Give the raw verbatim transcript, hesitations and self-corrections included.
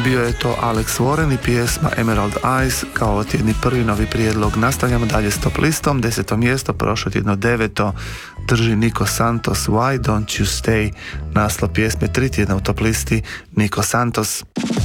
Bio je to Alex Warren i pjesma Emerald Eyes kao tjedni prvi novi prijedlog. Nastavljamo dalje s top listom. Deseto mjesto, prošlo tjedno deveto, drži Nico Santos, Why Don't You Stay. Naslov pjesme tri tjedna u top listi, Nico Santos.